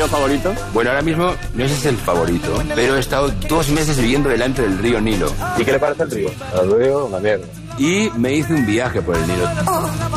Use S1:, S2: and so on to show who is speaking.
S1: destino favorito?
S2: Bueno, ahora mismo no ese es el favorito, pero he estado 2 meses viviendo delante del río Nilo.
S1: ¿Y qué le parece el río? El río, una mierda.
S2: Y me hice un viaje por el Nilo.